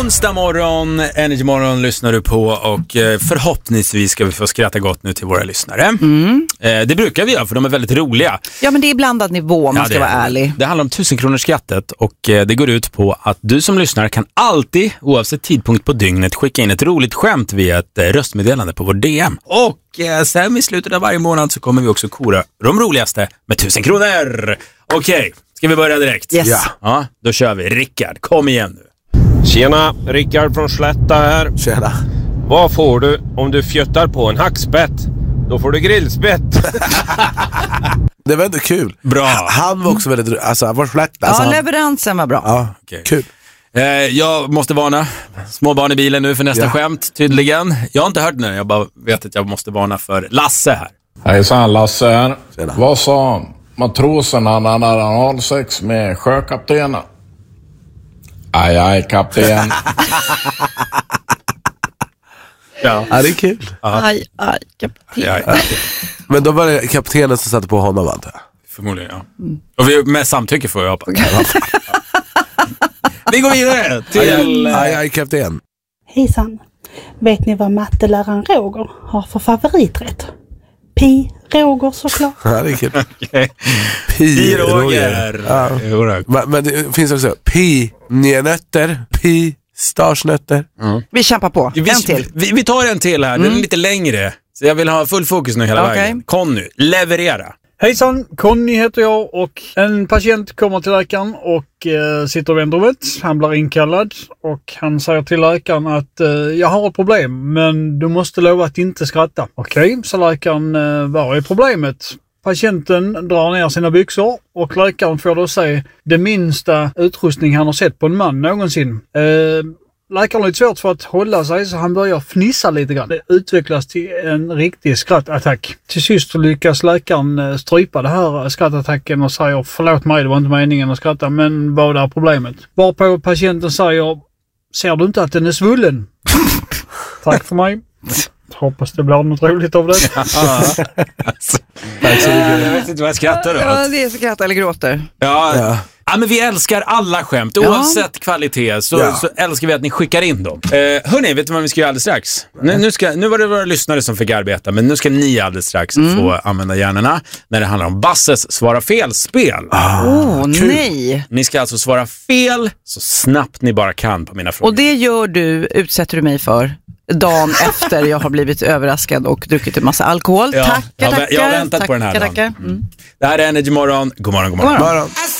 Onsdag morgon, Energy Morgon lyssnar du på och förhoppningsvis ska vi få skratta gott nu till våra lyssnare. Det brukar vi göra för de är väldigt roliga. Ja, men det är blandad nivå om man ska vara ärlig. Det handlar om 1000 kronors skrattet och det går ut på att du som lyssnar kan alltid, oavsett tidpunkt på dygnet, skicka in ett roligt skämt via ett röstmeddelande på vår DM. Och sen i slutet av varje månad så kommer vi också kora de roligaste med 1000 kronor. Okej, ska vi börja direkt? Yes. Ja, då kör vi. Rickard, kom igen nu. Tjena, Rickard från Slätta här. Tjena. Vad får du om du fjöttar på en hackspett? Då får du grillspett. Det var ändå kul. Bra. Han var också väldigt, alltså han var slätt. Alltså, Ja, leveransen var bra. Ja, Okej. kul. Jag måste varna små barn i bilen nu för nästa skämt, tydligen. Jag har inte hört den, jag bara vet att jag måste varna för Lasse här. Hejsan, Lasse här. Tjena. Vad sa matrosen när han hade analsex med sjökaptenen? Aj, kapten. Ja. Ja, det är kul. Aj, kapten. Ja, Men då var det kaptenen som satte på honom, antar jag. förmodligen, ja. Och vi med samtycke får jag hoppas. Vi går vidare till... Aj, kapten. Hejsan. Vet ni vad matteläraren Roger har för favoriträtt? Roger såklart. Ja, det är kul. Roger. Ja. Men det finns också nötter, pistagenötter. Vi kämpar på. En till. Vi tar en till här, den är lite längre. Så jag vill ha full fokus nu hela vägen. Conny, leverera. Hejsan, Conny heter jag och en patient kommer till läkaren och sitter i väntrummet. Han blir inkallad och han säger till läkaren att jag har ett problem men du måste lova att inte skratta. Okej, så läkaren, vad är problemet? Patienten drar ner sina byxor och läkaren får då se det minsta utrustning han har sett på en man någonsin. Läkaren har lite svårt för att hålla sig så han börjar fnissa lite grann. Det utvecklas till en riktig skrattattack. Till sist lyckas läkaren strypa det här skrattattacken och säger förlåt mig, det var inte meningen att skratta, men vad är problemet? Varpå patienten säger, ser du inte att den är svullen? Tack för mig. Hoppas det blir något roligt av det. Tack så mycket. Jag vet inte vad jag skrattar åt. Ja, det är skrattar eller gråter. Ja, men vi älskar alla skämt. Oavsett kvalitet så älskar vi att ni skickar in dem. Hörrni, vet du vad vi ska göra alldeles strax? Nu var det våra lyssnare som fick arbeta, men nu ska ni alldeles strax få använda hjärnorna när det handlar om Basses svara fel-spel. Nej. Ni ska alltså svara fel så snabbt ni bara kan på mina frågor. Och det utsätter du mig för dagen efter jag har blivit överraskad och druckit en massa alkohol. Ja, Tackar. jag har väntat på den här dagen. Tackar. Det här är Energy Morgon. God morgon.